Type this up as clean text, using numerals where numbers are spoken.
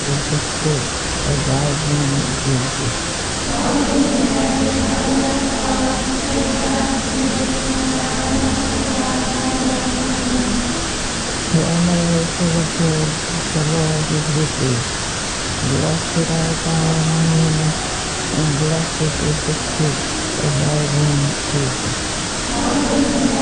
is the fruit of thy womb, Jesus. Hail Mary, full of grace, the Lord is with thee. Blessed art thou among women, and blessed is the fruit of thy womb, Jesus.